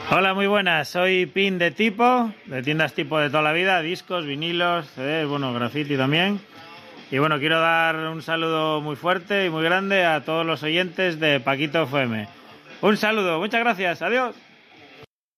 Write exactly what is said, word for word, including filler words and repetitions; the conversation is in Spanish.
Hola, muy buenas. Soy Pin de Tipo, de tiendas Tipo de toda la vida, discos, vinilos, C Ds, bueno, graffiti también. Y bueno, quiero dar un saludo muy fuerte y muy grande a todos los oyentes de Paquito F M. Un saludo, muchas gracias, adiós.